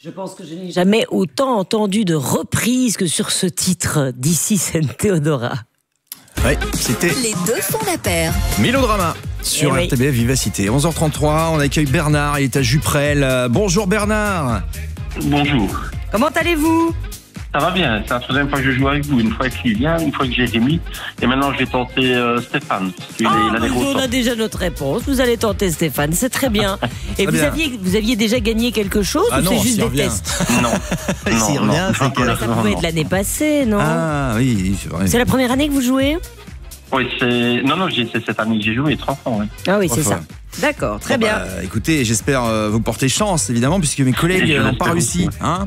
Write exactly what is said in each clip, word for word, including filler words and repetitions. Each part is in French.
Je pense que je n'ai jamais autant entendu de reprises que sur ce titre d'Ici Sainte Théodora. Ouais, c'était Les deux font la paire. Mélodrama sur Eh R T B F Vivacité. onze heures trente-trois, on accueille Bernard, il est à Juprel. Euh, Bonjour Bernard. Bonjour. Comment allez-vous? Ça va bien, c'est la troisième fois que je joue avec vous. Une fois avec Lilian, une fois que Jérémy. Et maintenant, je vais tenter euh, Stéphane. Parce qu'il Ah, est- il a des bah, gros on a temps. déjà notre réponse. Vous allez tenter Stéphane, c'est très bien. Et Très vous bien. aviez, vous aviez déjà gagné quelque chose Ah ou non, c'est juste s'il des revient. tests? Non. S'il non, revient, non, c'est non, que- non, Ça non, pouvait non. être l'année passée, non? Ah oui, c'est vrai. C'est la première année que vous jouez? Oui, c'est... Non, non, j'ai- c'est cette année que j'ai joué, trois ans. Oui. Ah oui, Trois c'est fois. ça. D'accord, très Bon, bien. bah, écoutez, j'espère euh, vous porter chance, évidemment, puisque mes collègues Je euh, n'ont l'espère pas réussi. aussi. Hein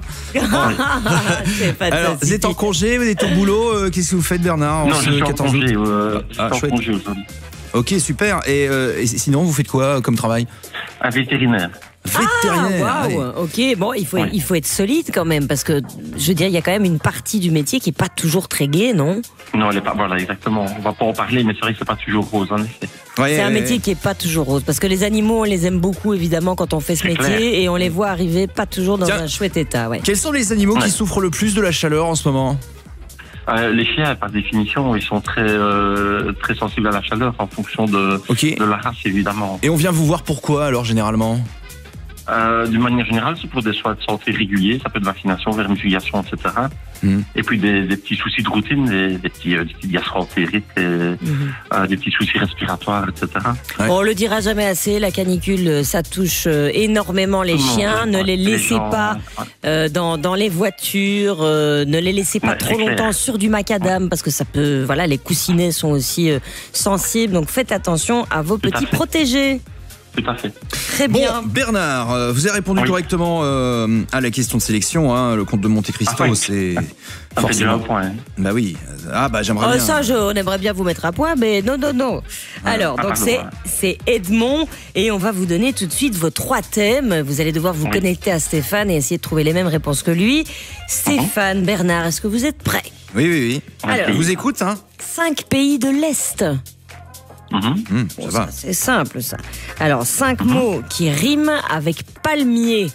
C'est fantastique. Alors, vous êtes en congé, vous êtes au boulot, euh, qu'est-ce que vous faites Bernard en Non, ce je suis en quatorze août? congé. Euh, Ah, je suis chouette. en congé aujourd'hui. Ok, super. Et, euh, et sinon, vous faites quoi comme travail? Un vétérinaire. Vétérinaire. Ah, allez. waouh, ok, bon, il faut, Ouais. il faut être solide quand même, parce que, je veux dire, il y a quand même une partie du métier qui est pas toujours très gaie, non? Non, elle est pas... Voilà, exactement. On va pas en parler, mais c'est vrai que c'est pas toujours rose, en effet. Ouais, C'est un ouais, métier ouais. qui est pas toujours rose, parce que les animaux, on les aime beaucoup, évidemment, quand on fait ce C'est métier, clair. et on les voit arriver pas toujours dans Tiens. un chouette état, ouais. Quels sont les animaux Ouais. qui souffrent le plus de la chaleur en ce moment? Euh, les chiens, par définition, ils sont très, euh, très sensibles à la chaleur en fonction de, Ok. de la race, évidemment. Et on vient vous voir pourquoi alors généralement? Euh, D'une manière générale, c'est pour des soins de santé réguliers, ça peut être vaccination, vermifugation, et cetera. Mhm. Et puis des, des petits soucis de routine, des, des petits, euh, des petites gastroentérites, et, Mhm. euh, des petits soucis respiratoires, et cetera. Ouais. On le dira jamais assez, la canicule, ça touche euh, énormément les Tout le monde, chiens. ouais, Ne ouais. les Les laissez gens, pas ouais. euh, dans, dans les voitures, euh, ne les laissez pas Ouais, trop c'est clair. longtemps sur du macadam parce que ça peut, voilà, les coussinets sont aussi euh, sensibles. Donc faites attention à vos Tout à petits fait. protégés. Tout à fait. Très Bon, bien. Bernard, euh, vous avez répondu Oui. correctement euh, à la question de sélection. Hein, le comte de Monte Cristo, Ah oui. c'est Ça fait déjà un forcément. point. Hein. Bah oui. Ah bah j'aimerais Oh, bien. ça, je, on aimerait bien vous mettre à point, mais non, non, non. Alors, Ah, donc pardon, c'est ouais. c'est Edmond, et on va vous donner tout de suite vos trois thèmes. Vous allez devoir vous Oui. connecter à Stéphane et essayer de trouver les mêmes réponses que lui. Stéphane, Bernard, est-ce que vous êtes prêts? Oui, oui, oui. Alors. Je vous écoute, hein. Cinq pays de l'Est. Mhm. Hum, Bon, ça va. ça, c'est simple, ça. Alors, cinq mots qui riment avec palmier.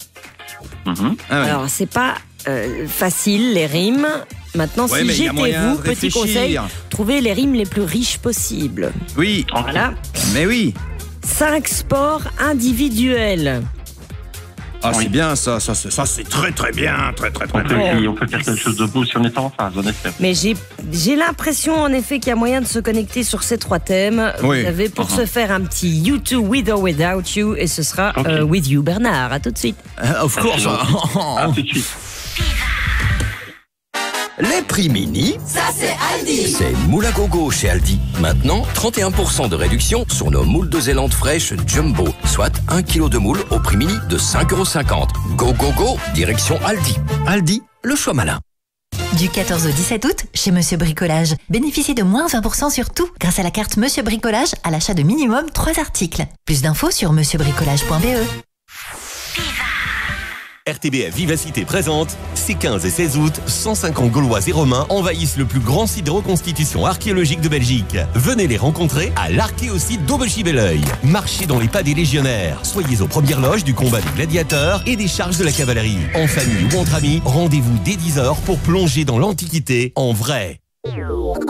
Mhm. Ah ouais. Alors, c'est pas euh, facile, les rimes. Maintenant, Ouais, si mais il y a moyen j'étais vous, de petit réfléchir. conseil, trouvez les rimes les plus riches possibles. Oui. Ok. Voilà. Mais oui. Cinq sports individuels. Ah Oui. c'est bien ça, ça, c'est- ça c'est très très bien, très très très On peut, bien. on peut faire quelque chose de beau si on est en phase, en effet. Mais j'ai j'ai l'impression en effet qu'il y a moyen de se connecter sur ces trois thèmes. Oui. Vous avez pour Mhm. se faire un petit You Too With or Without You, et ce sera Ok. euh, With You Bernard. À tout de suite. Uh, of course. À tout de suite. Les prix mini, Ça, c'est Aldi. c'est moule à gogo chez Aldi. Maintenant, trente et un pour cent de réduction sur nos moules de Zélande fraîches Jumbo, soit un kilo de moule au prix mini de cinq euros cinquante. Go, go, go, direction Aldi. Aldi, le choix malin. Du quatorze au dix-sept août, chez Monsieur Bricolage, bénéficiez de moins vingt pour cent sur tout grâce à la carte Monsieur Bricolage à l'achat de minimum trois articles. Plus d'infos sur monsieur bricolage point b e. R T B F Vivacité présente, ces quinze et seize août, cent cinquante Gaulois et Romains envahissent le plus grand site de reconstitution archéologique de Belgique. Venez les rencontrer à l'archéosite d'Aubechy-Belleuil. Marchez dans les pas des légionnaires. Soyez aux premières loges du combat des gladiateurs et des charges de la cavalerie. En famille ou entre amis, rendez-vous dès dix heures pour plonger dans l'Antiquité en vrai.